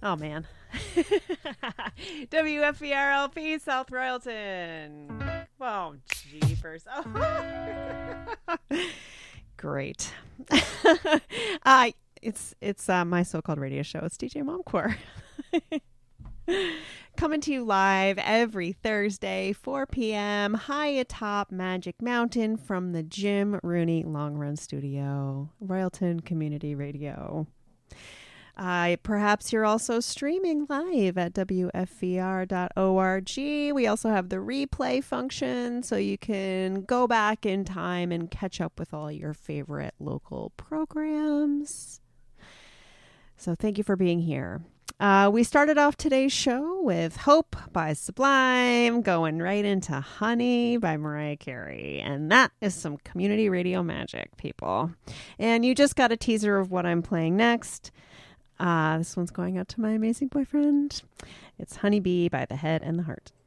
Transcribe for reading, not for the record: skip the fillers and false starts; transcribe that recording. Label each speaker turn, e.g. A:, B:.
A: Oh, man. WFERLP, South Royalton. Oh, jeepers. Oh. Great. It's my so-called radio show. It's DJ Momcore. Coming to you live every Thursday, 4 p.m., high atop Magic Mountain from the Jim Rooney Long Run Studio, Royalton Community Radio. Perhaps you're also streaming live at WFVR.org. We also have the replay function, so you can go back in time and catch up with all your favorite local programs. So thank you for being here. We started off today's show with Hope by Sublime, going right into Honey by Mariah Carey. And that is some community radio magic, people. And you just got a teaser of what I'm playing next. This one's going out to my amazing boyfriend. It's Honeybee by The Head and the Heart.